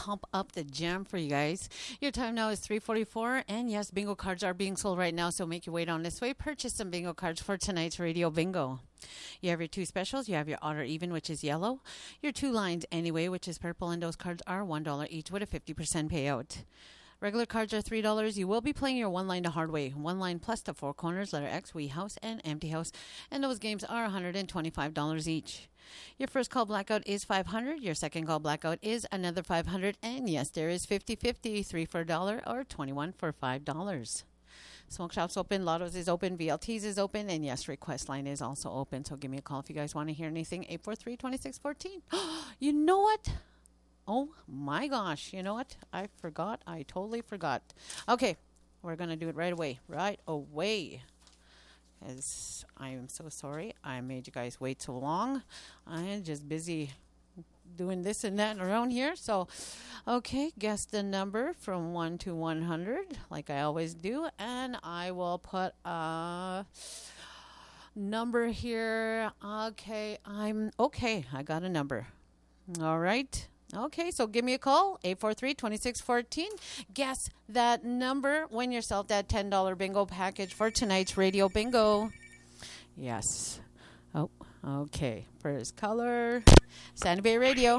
pump up the jam for you guys. Your time now is 3:44, and yes, bingo cards are being sold right now, so make your way down this way. Purchase some bingo cards for tonight's radio bingo. You have your two specials. You have your odd or even, which is yellow. Your two lines anyway, which is purple, and those cards are $1 each with a 50% payout. Regular cards are $3. You will be playing your one line the hard way. One line plus the four corners, letter X, wee house, and empty house. And those games are $125 each. Your first call blackout is $500. Your second call blackout is another $500. And yes, there is 50-50, 3 for $1 or 21 for $5. Smoke Shop's open, Lotto's is open, VLT's is open, and yes, request line is also open. So give me a call if you guys want to hear anything. 843-2614. You know what? Oh my gosh, you know what? I forgot. I totally forgot. Okay, we're going to do it right away. Right away. As I am so sorry. I made you guys wait so long. I am just busy doing this and that around here. So, okay, guess the number from 1 to 100, like I always do. And I will put a number here. Okay, I got a number. All right. Okay, so give me a call, 843-2614. Guess that number. Win yourself that $10 bingo package for tonight's radio bingo. Yes. Oh, okay. First color. Sandy Bay Radio.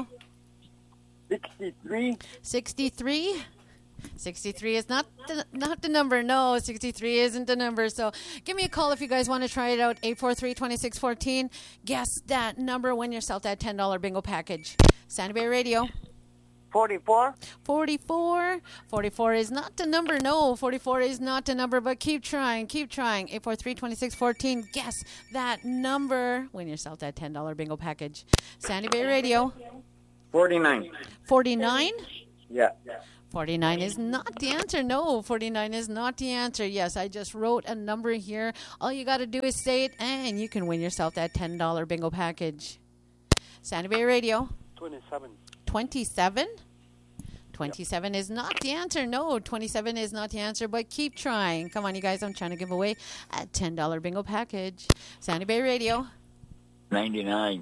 63. 63. 63 is not the number. No, 63 isn't the number. So give me a call if you guys want to try it out. 843-2614. Guess that number. Win yourself that $10 bingo package. Sandy Bay Radio. 44. 44. 44 is not the number. No, 44 is not the number, but keep trying. Keep trying. 843-2614. Guess that number. Win yourself that $10 bingo package. Sandy Bay Radio. 49. 49? Yeah. 49 is not the answer. No, 49 is not the answer. Yes, I just wrote a number here. All you got to do is say it, and you can win yourself that $10 bingo package. Sandy Bay Radio. 27. 27? 27 is not the answer. No, 27 is not the answer, but keep trying. Come on, you guys. I'm trying to give away a $10 bingo package. Sandy Bay Radio. 99.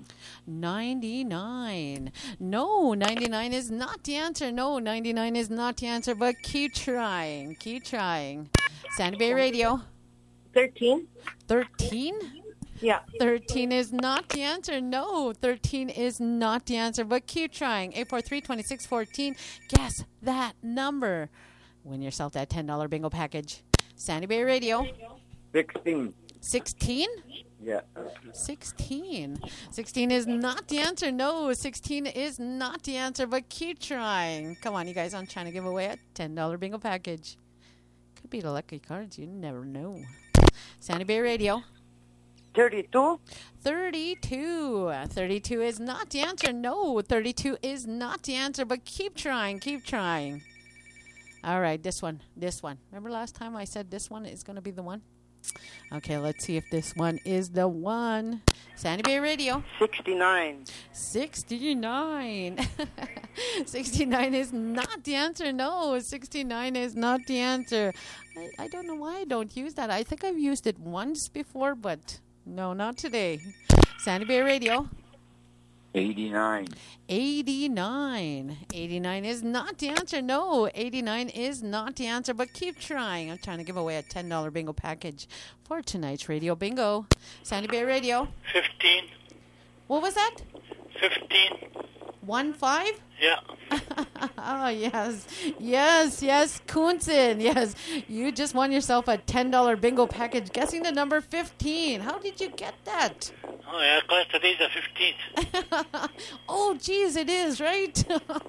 99. No, 99 is not the answer. No, 99 is not the answer, but keep trying. Keep trying. Sandy Bay Radio. 13. 13? Yeah. 13 is not the answer. No, 13 is not the answer, but keep trying. 843-2614. Guess that number. Win yourself that $10 bingo package. Sandy Bay Radio. 16. 16? Yeah. 16. 16 is not the answer. No, 16 is not the answer, but keep trying. Come on, you guys. I'm trying to give away a $10 bingo package. Could be the lucky cards. You never know. Sandy Bay Radio. 32. 32. 32 is not the answer. No, 32 is not the answer, but keep trying. Keep trying. All right, this one. Remember last time I said this one is going to be the one? Okay, let's see if this one is the one. Sandy Bay Radio. 69. 69. 69 is not the answer. No, 69 is not the answer. I don't know why I don't use that. I think I've used it once before, but no, not today. Sandy Bay Radio. 89. 89. 89 is not the answer. No, 89 is not the answer, but keep trying. I'm trying to give away a $10 bingo package for tonight's radio bingo. Sandy Bay Radio. 15. What was that? 15. 1-5? Yeah. Oh, yes. Yes, Kunzen. Yes, you just won yourself a $10 bingo package guessing the number 15. How did you get that? Oh, yeah, because today's the 15th. Oh, geez, it is, right?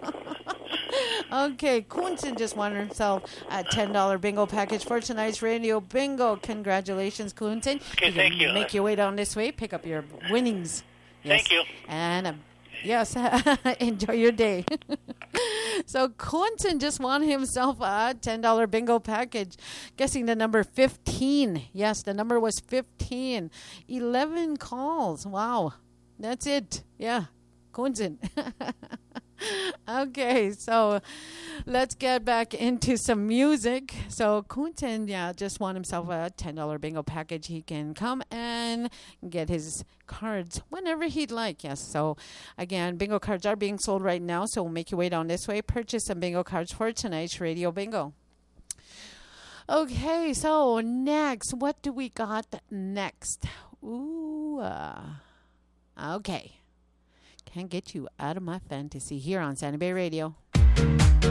Okay, Kunzen just won himself a $10 bingo package for tonight's radio bingo. Congratulations, Kunzen. Okay, thank you. Make your way down this way, pick up your winnings. Yes. Thank you. And yes, enjoy your day. So Quentin just won himself a $10 bingo package, guessing the number 15. Yes, the number was 15. 11 calls. Wow. That's it. Yeah, Quentin. Okay, so let's get back into some music. So Kunten, just won himself a $10 bingo package. He can come and get his cards whenever he'd like. Yes, so again, bingo cards are being sold right now, so we'll make you wait on this way. Purchase some bingo cards for tonight's Radio Bingo. Okay, so next, what do we got next? Ooh, okay. Can't get you out of my fantasy here on Sandy Bay Radio.